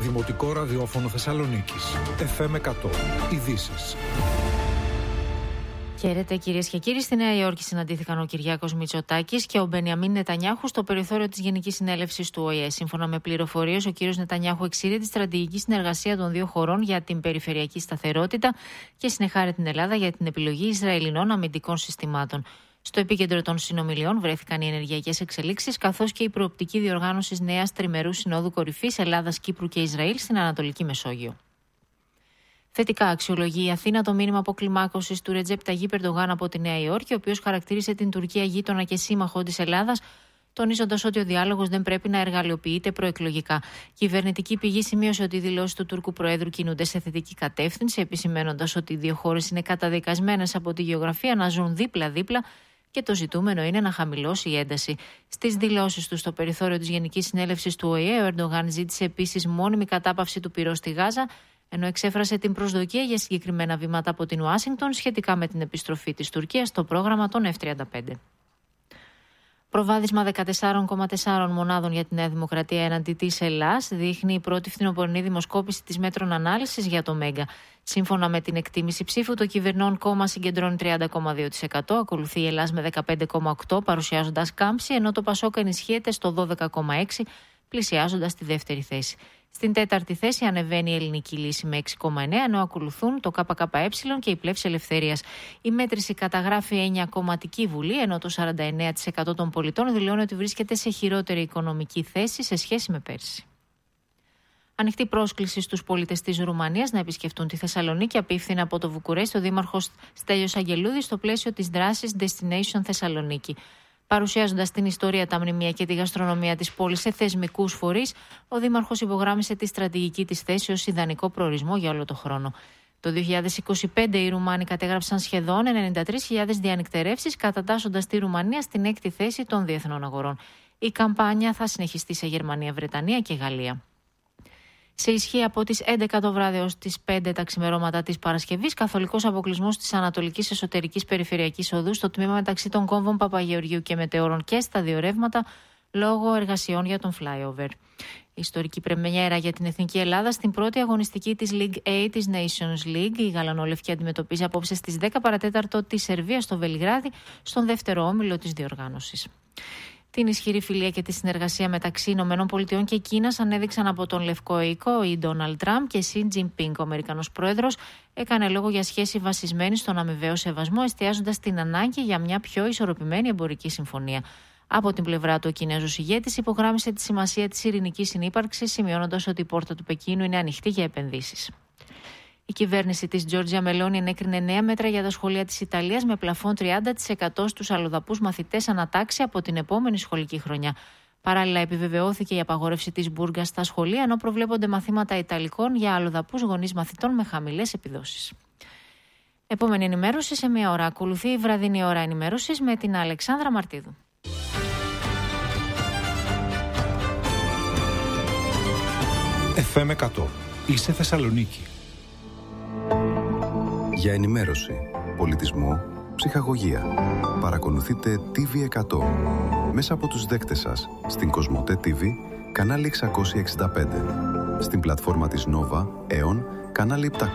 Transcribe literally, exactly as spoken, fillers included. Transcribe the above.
Δημοτικό Ραδιόφωνο Θεσσαλονίκης. εφ εμ εκατό. Ειδήσεις. Χαίρετε κυρίες και κύριοι. Στη Νέα Υόρκη συναντήθηκαν ο Κυριάκος Μητσοτάκης και ο Μπενιαμίν Νετανιάχου στο περιθώριο της Γενικής Συνέλευσης του Ο Ε Ε. Σύμφωνα με πληροφορίες, ο κύριος Νετανιάχου εξήρε τη στρατηγική συνεργασία των δύο χωρών για την περιφερειακή σταθερότητα και συνεχάρε την Ελλάδα για την επιλογή Ισραηλινών αμυντικών συστημάτων. Στο επίκεντρο των συνομιλιών βρέθηκαν οι ενεργειακές εξελίξεις, καθώς και η προοπτική διοργάνωσης νέας τριμερούς συνόδου κορυφής Ελλάδας, Κύπρου και Ισραήλ στην Ανατολική Μεσόγειο. Θετικά αξιολογεί η Αθήνα το μήνυμα αποκλιμάκωσης του Ρετζέπ Ταγίπ Ερντογάν από τη Νέα Υόρκη, ο οποίος χαρακτήρισε την Τουρκία γείτονα και σύμμαχο της Ελλάδας, τονίζοντας ότι ο διάλογος δεν πρέπει να εργαλειοποιείται προεκλογικά. Κυβερνητική πηγή σημείωσε ότι οι δηλώσεις του Τούρκου Προέδρου κινούνται σε θετική κατεύθυνση, επισημαίνοντας ότι οι δύο χώρες είναι καταδικασμένες από τη γεωγραφία να ζουν δίπλα-δίπλα και το ζητούμενο είναι να χαμηλώσει η ένταση. Στις δηλώσεις του στο περιθώριο της Γενικής Συνέλευσης του Ο Ε Ε, ο Ερντογάν ζήτησε επίσης μόνιμη κατάπαυση του πυρός στη Γάζα, ενώ εξέφρασε την προσδοκία για συγκεκριμένα βήματα από την Ουάσιγκτον σχετικά με την επιστροφή της Τουρκίας στο πρόγραμμα των εφ τριάντα πέντε. Προβάδισμα δεκατέσσερα κόμμα τέσσερα μονάδων για τη Νέα Δημοκρατία έναντι της Ελλάς δείχνει η πρώτη φθινοπορεινή δημοσκόπηση της Μέτρων Ανάλυσης για το Μέγκα. Σύμφωνα με την εκτίμηση ψήφου, το κυβερνών κόμμα συγκεντρώνει τριάντα κόμμα δύο τοις εκατό, ακολουθεί η Ελλάς με δεκαπέντε κόμμα οκτώ τοις εκατό παρουσιάζοντας κάμψη, ενώ το Πασόκ ενισχύεται στο δώδεκα κόμμα έξι τοις εκατό πλησιάζοντας τη δεύτερη θέση. Στην τέταρτη θέση ανεβαίνει η Ελληνική Λύση με έξι κόμμα εννέα τοις εκατό, ενώ ακολουθούν το ΚΚΕ και η Πλεύση Ελευθερίας. Η μέτρηση καταγράφει εννιακομματική βουλή, ενώ το σαράντα εννέα τοις εκατό των πολιτών δηλώνει ότι βρίσκεται σε χειρότερη οικονομική θέση σε σχέση με πέρσι. Ανοιχτή πρόσκληση στους πολίτες της Ρουμανίας να επισκεφτούν τη Θεσσαλονίκη απίφθηνε από το Βουκουρέστι ο Δήμαρχος Στέλιος Αγγελούδης στο πλαίσιο της δράσης Destination Θεσσαλονίκη. Παρουσιάζοντας την ιστορία, τα μνημεία και τη γαστρονομία της πόλης σε θεσμικούς φορείς, ο Δήμαρχος υπογράμμισε τη στρατηγική της θέση ως ιδανικό προορισμό για όλο το χρόνο. Το δύο χιλιάδες είκοσι πέντε οι Ρουμάνοι κατέγραψαν σχεδόν ενενήντα τρεις χιλιάδες διανυκτερεύσεις, κατατάσσοντας τη Ρουμανία στην έκτη θέση των διεθνών αγορών. Η καμπάνια θα συνεχιστεί σε Γερμανία, Βρετανία και Γαλλία. Σε ισχύ από τις έντεκα το βράδυ ως τις πέντε τα ξημερώματα της Παρασκευής, καθολικός αποκλεισμός της Ανατολικής Εσωτερικής Περιφερειακής Οδού στο τμήμα μεταξύ των κόμβων Παπαγεωργίου και Μετεώρων και στα δύο ρεύματα λόγω εργασιών για τον flyover. Ιστορική πρεμιέρα για την Εθνική Ελλάδα στην πρώτη αγωνιστική της League A της Nations League. Η Γαλανόλευκη αντιμετωπίζει απόψε στις δέκα παρατέταρτο τη Σερβία στο Βελιγράδι, στον δεύτερο όμιλο της διοργάνωσης. Την ισχυρή φιλία και τη συνεργασία μεταξύ ΗΠΑ και Κίνας ανέδειξαν από τον Λευκό Οίκο οι Ντόναλντ Τραμπ και Σι Τζινπίνγκ. Ο Αμερικανός πρόεδρος έκανε λόγο για σχέση βασισμένη στον αμοιβαίο σεβασμό, εστιάζοντας την ανάγκη για μια πιο ισορροπημένη εμπορική συμφωνία. Από την πλευρά του, ο Κινέζος ηγέτης υπογράμμισε τη σημασία της ειρηνικής συνύπαρξης, σημειώνοντας ότι η πόρτα του Πεκίνου είναι ανοιχτή για επενδύσεις. Η κυβέρνηση της Τζόρτζια Μελόνι ενέκρινε νέα μέτρα για τα σχολεία της Ιταλίας με πλαφόν τριάντα τοις εκατό στους αλλοδαπούς μαθητές ανατάξει από την επόμενη σχολική χρονιά. Παράλληλα, επιβεβαιώθηκε η απαγόρευση της μπούργας στα σχολεία, ενώ προβλέπονται μαθήματα Ιταλικών για αλλοδαπούς γονείς μαθητών με χαμηλές επιδόσεις. Επόμενη ενημέρωση σε μία ώρα. Ακολουθεί η βραδινή ώρα ενημέρωσης με την Αλεξάνδρα Μαρτίδου. εφ εμ εκατό. Είσαι Θεσσαλονίκη. Για ενημέρωση, πολιτισμό, ψυχαγωγία. Παρακολουθείτε τι βι εκατό μέσα από τους δέκτες σας στην Κοσμοτέ τι βι, κανάλι εξακόσια εξήντα πέντε, στην πλατφόρμα της Nova, Aeon, κανάλι επτακόσια.